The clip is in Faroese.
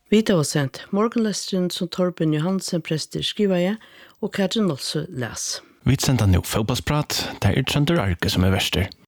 Vi tar oss sendt morgenlesteren som Torben Johansen prester skriver jeg, og Katrin Olsø les. Vi sender nå fotballsprat, det Trønder Arke som verster.